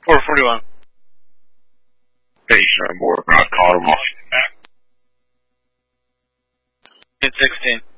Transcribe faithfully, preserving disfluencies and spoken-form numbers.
four forty-one. Station on board, not caught him off. eight sixteen.